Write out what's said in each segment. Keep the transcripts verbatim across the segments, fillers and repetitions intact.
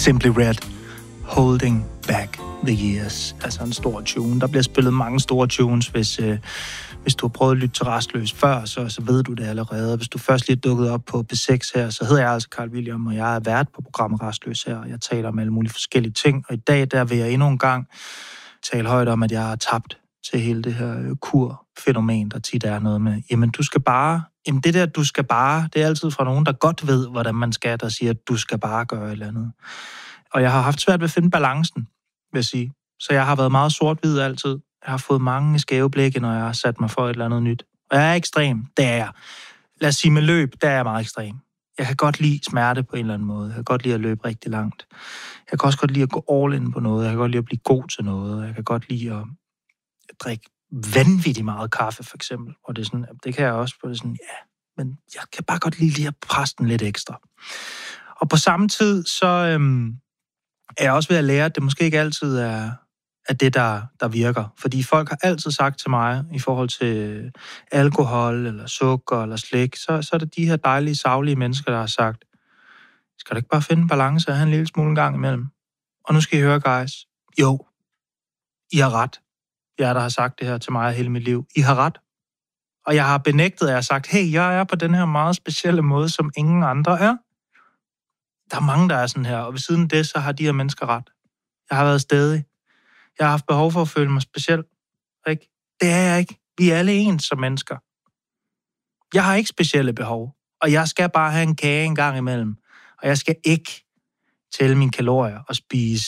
Simply Red, Holding Back the Years. Altså en stor tune. Der bliver spillet mange store tunes, hvis, øh, hvis du har prøvet at lytte til Rastløs før, så, så ved du det allerede. Hvis du først lige er dukket op på P seks her, så hedder jeg altså Carl William, og jeg er vært på programmet Rastløs her, og jeg taler om alle mulige forskellige ting. Og i dag, der vil jeg endnu en gang tale højt om, at jeg har tabt til hele det her kur-fænomen, der tit er noget med, jamen du skal bare, jamen det der, du skal bare, det er altid fra nogen, der godt ved, hvordan man skal, der siger, at du skal bare gøre et eller andet. Og jeg har haft svært ved at finde balancen, vil jeg sige. Så jeg har været meget sort-hvid altid. Jeg har fået mange skæve blikke, når jeg har sat mig for et eller andet nyt. Og jeg er ekstrem, det er jeg. Lad os sige med løb, der er jeg meget ekstrem. Jeg kan godt lide smerte på en eller anden måde. Jeg kan godt lide at løbe rigtig langt. Jeg kan også godt lide at gå all in på noget. Jeg kan godt lide at blive god til noget. Jeg kan godt lide at drikke vanvittigt meget kaffe, for eksempel. Og det er sådan, det kan jeg også, på det sådan, ja, men jeg kan bare godt lide lige at presse den lidt ekstra. Og på samme tid, så øhm, er jeg også ved at lære, at det måske ikke altid er, er det, der, der virker. Fordi folk har altid sagt til mig, i forhold til alkohol, eller sukker, eller slik, så, så er det de her dejlige, saglige mennesker, der har sagt, skal du ikke bare finde en balance og have en lille smule en gang imellem? Og nu skal I høre, guys. Jo, I har ret. Jeg der har sagt det her til mig hele mit liv. I har ret. Og jeg har benægtet, at jeg har sagt, hey, jeg er på den her meget specielle måde, som ingen andre er. Der er mange, der er sådan her, og ved siden af det, så har de her mennesker ret. Jeg har været stædig. Jeg har haft behov for at føle mig speciel. Ikke? Det er jeg ikke. Vi er alle ens som mennesker. Jeg har ikke specielle behov, og jeg skal bare have en kage en gang imellem. Og jeg skal ikke tælle mine kalorier og spise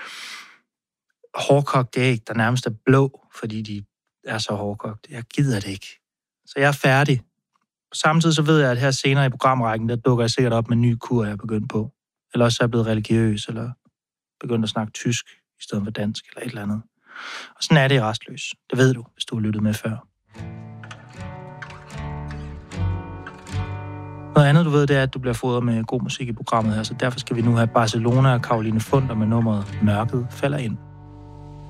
hårdkogte æg, der nærmest er blå, fordi de er så hårdkogte. Jeg gider det ikke. Så jeg er færdig. Samtidig så ved jeg, at her senere i programrækken, der dukker jeg sikkert op med en ny kur, jeg er begyndt på. Eller også er jeg blevet religiøs, eller begyndt at snakke tysk i stedet for dansk, eller et eller andet. Og sådan er det i Rastløs. Det ved du, hvis du har lyttet med før. Noget andet, du ved, det er, at du bliver fodret med god musik i programmet her, så derfor skal vi nu have Barcelona og Caroline Funder med nummeret Mørket falder ind.